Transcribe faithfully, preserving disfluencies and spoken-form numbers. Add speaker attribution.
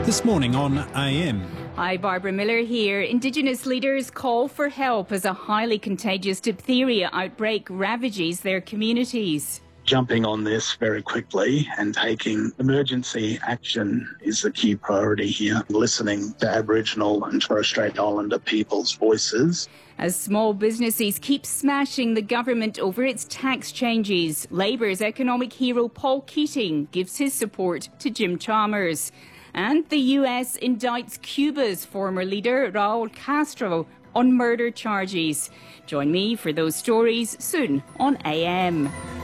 Speaker 1: This morning on A M.
Speaker 2: Hi, Barbara Miller here. Indigenous leaders call for help as a highly contagious diphtheria outbreak ravages their communities.
Speaker 3: Jumping on this very quickly and taking emergency action is the key priority here. Listening to Aboriginal and Torres Strait Islander people's voices.
Speaker 2: As small businesses keep smashing the government over its tax changes, Labour's economic hero Paul Keating gives his support to Jim Chalmers. And the U S indicts Cuba's former leader, Raul Castro, on murder charges. Join me for those stories soon on A M.